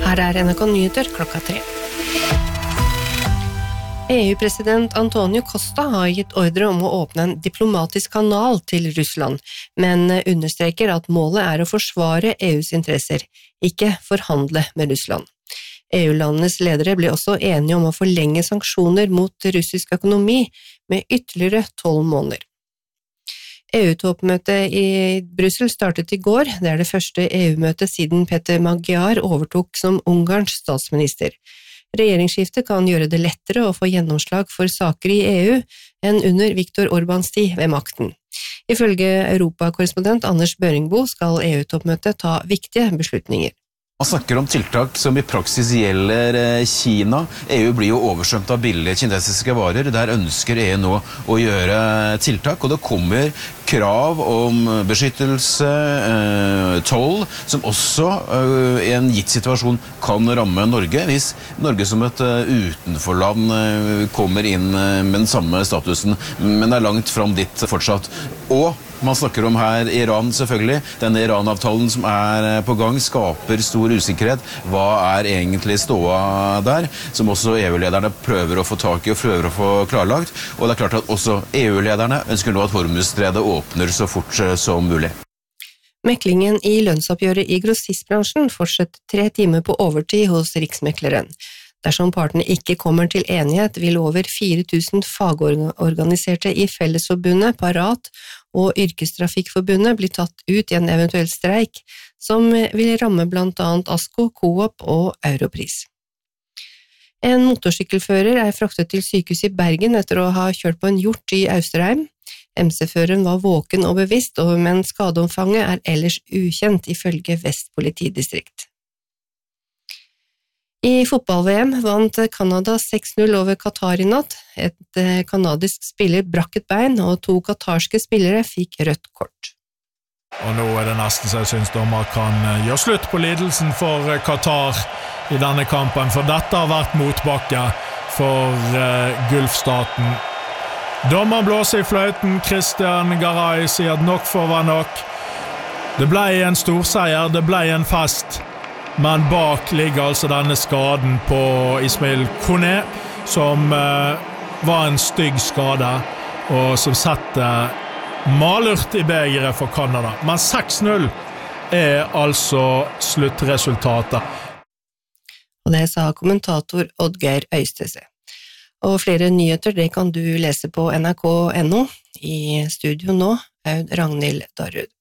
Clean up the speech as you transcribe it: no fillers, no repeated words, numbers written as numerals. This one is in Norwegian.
Her NRK Nyheter klokka 3. EU-president Antonio Costa har gitt ordre om å åpne en diplomatisk kanal til Russland, men understreker at målet er å forsvare EUs interesser, ikke forhandle med Russland. EU-landenes ledere ble også enige om å forlenge sanksjoner mot russisk økonomi med ytterligere 12 måneder. EU-toppmøtet i Brussel startet i går. Det er det første EU-møtet siden Peter Magyar overtok som Ungarns statsminister. Regjeringsskiftet kan gjøre det lettere å få gjennomslag for saker i EU enn under Viktor Orbáns tid ved makten. Ifølge Europakorrespondent Anders Børingbo skal EU-toppmøtet ta viktige beslutninger. Man snakker om tiltak som i praksis gjelder Kina. EU blir jo oversvømt av billige kinesiske varer. Der ønsker EU nå å gjøre tiltak, og det kommer krav om beskyttelse, toll, som også i en gitt situasjon kan ramme Norge, hvis Norge som et utenforland kommer inn med den samme statusen, men er langt fram dit fortsatt. Og man snakker om her Iran selvfølgelig. Denne Iran-avtalen som er på gang skaper stor usikkerhet. Hva er egentlig ståa der? Som også EU-lederne prøver å få tak i og prøver å få klarlagt. Og det er klart at også EU-lederne ønsker nå at Hormuzstredet åpner så fort som mulig. Meklingen i lønnsoppgjøret i grossistbransjen fortsetter 3 timer på overtid hos Riksmekleren. Dersom partene ikke kommer til enighet, vil over 4000 fagorganiserte i Fellesforbundet, Parat og Yrkestrafikkforbundet bli tatt ut i en eventuell streik, som vil ramme blant annet ASKO, Coop og Europris. En motorsykkelfører er fraktet til sykehus i Bergen etter å ha kjørt på en hjort i Austerheim. MC-føreren var våken og bevisst, men skadeomfanget er ellers ukjent ifølge Vest politidistrikt. I fotball-VM vant Canada 6-0 over Qatar i natt. Et kanadisk spiller brakk et bein, og 2 katarske spillere fikk rødt kort. Og nå er det nesten så jeg synes dommer kan gjøre slutt på lidelsen for Qatar i denne kampen, for dette har vært motbakke for Gulfstaten. Dommer blåser i fløyten, Christian Garay sier at nok får være nok. Det ble en storseier, det ble en fest. Men bak ligger altså denne skaden på Ismail Kone, som var en stygg skade, og som setter malurt i begeret for Canada. Men 6-0 er altså sluttresultatet. Og det sa kommentator Oddgeir Øystese. Og flere nyheter, det kan du lese på nrk.no. I studio nå, Aud Ragnhild Darrud.